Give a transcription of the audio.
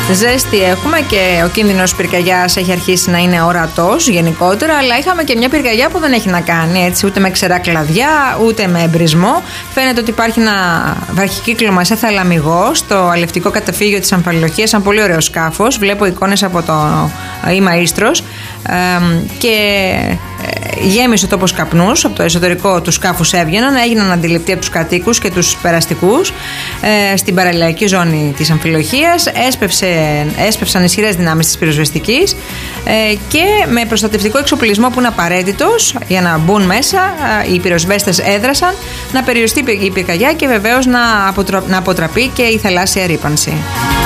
Ζέστη έχουμε και ο κίνδυνος πυρκαγιάς έχει αρχίσει να είναι ορατός γενικότερα, αλλά είχαμε και μια πυρκαγιά που δεν έχει να κάνει έτσι, ούτε με ξερά κλαδιά, ούτε με εμπρισμό. Φαίνεται ότι υπάρχει ένα βραχικύκλωμα σε θαλαμιγό στο αλευτικό καταφύγιο της Αμφαλοχίας, ένα πολύ ωραίο σκάφος. Βλέπω εικόνες από το Ήμαΐστρος και γέμισε ο τόπος καπνούς. Από το εσωτερικό του σκάφους έγιναν αντιληπτοί από τους κατοίκους και τους περαστικούς στην παραλιακή ζώνη της Αμφιλοχίας. Έσπευσαν ισχυρές δυνάμεις της πυροσβεστικής και με προστατευτικό εξοπλισμό που είναι απαραίτητος για να μπουν μέσα, οι πυροσβέστες έδρασαν να περιοριστεί η πυρκαγιά και βεβαίως να αποτραπεί και η θαλάσσια ρύπανση.